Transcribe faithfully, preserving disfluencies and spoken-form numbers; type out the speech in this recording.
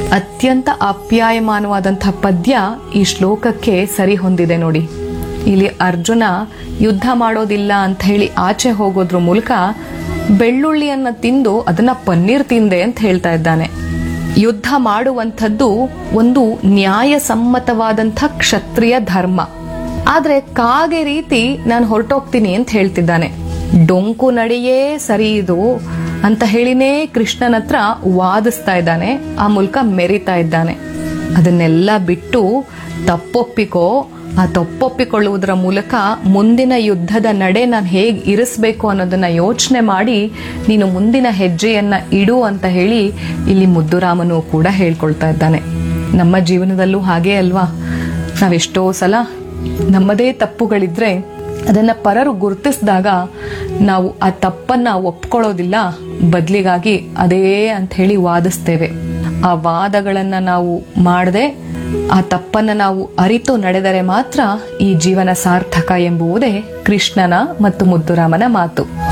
ಅತ್ಯಂತ ಆಪ್ಯಾಯಮಾನವಾದಂತಹ ಪದ್ಯ ಈ ಶ್ಲೋಕಕ್ಕೆ ಸರಿ ಹೊಂದಿದೆ ನೋಡಿ. ಇಲ್ಲಿ ಅರ್ಜುನ ಯುದ್ಧ ಮಾಡೋದಿಲ್ಲ ಅಂತ ಹೇಳಿ ಆಚೆ ಹೋಗೋದ್ರ ಮೂಲಕ ಬೆಳ್ಳುಳ್ಳಿಯನ್ನ ತಿಂದು ಅದನ್ನ ಪನ್ನೀರ್ ತಿಂದೆ ಅಂತ ಹೇಳ್ತಾ ಇದ್ದಾನೆ. ಯುದ್ಧ ಮಾಡುವಂಥದ್ದು ಒಂದು ನ್ಯಾಯಸಮ್ಮತವಾದಂಥ ಕ್ಷತ್ರಿಯ ಧರ್ಮ. ಆದ್ರೆ ಕಾಗೆ ರೀತಿ ನಾನು ಹೊರಟೋಗ್ತೀನಿ ಅಂತ ಹೇಳ್ತಿದ್ದಾನೆ. ಡೊಂಕು ನಡೆಯೇ ಸರಿ ಇದು ಅಂತ ಹೇಳಿನೇ ಕೃಷ್ಣನ ಹತ್ರ ವಾದಿಸ್ತಾ ಇದ್ದಾನೆ, ಆ ಮೂಲಕ ಮೆರಿತಾ ಇದ್ದಾನೆ. ಅದನ್ನೆಲ್ಲ ಬಿಟ್ಟು ತಪ್ಪೊಪ್ಪಿಕೋ, ಆ ತಪ್ಪೊಪ್ಪಿಕೊಳ್ಳುವುದರ ಮೂಲಕ ಮುಂದಿನ ಯುದ್ಧದ ನಡೆ ನಾನು ಹೇಗ್ ಇರಿಸ್ಬೇಕು ಅನ್ನೋದನ್ನ ಯೋಚನೆ ಮಾಡಿ ನೀನು ಮುಂದಿನ ಹೆಜ್ಜೆಯನ್ನ ಇಡು ಅಂತ ಹೇಳಿ ಇಲ್ಲಿ ಮುದ್ದುರಾಮನು ಕೂಡ ಹೇಳ್ಕೊಳ್ತಾ ಇದ್ದಾನೆ. ನಮ್ಮ ಜೀವನದಲ್ಲೂ ಹಾಗೇ ಅಲ್ವಾ? ನಾವೆಷ್ಟೋ ಸಲ ನಮ್ಮದೇ ತಪ್ಪುಗಳಿದ್ರೆ ಅದನ್ನ ಪರರು ಗುರುತಿಸಿದಾಗ ನಾವು ಆ ತಪ್ಪನ್ನ ಒಪ್ಕೊಳ್ಳೋದಿಲ್ಲ, ಬದಲಿಗಾಗಿ ಅದೇ ಅಂತ ಹೇಳಿ ವಾದಿಸ್ತೇವೆ. ಆ ವಾದಗಳನ್ನ ನಾವು ಮಾಡದೆ ಆ ತಪ್ಪನ್ನ ನಾವು ಅರಿತು ನಡೆದರೆ ಮಾತ್ರ ಈ ಜೀವನ ಸಾರ್ಥಕ ಎಂಬುವುದೇ ಕೃಷ್ಣನ ಮತ್ತು ಮುದ್ದುರಾಮನ ಮಾತು.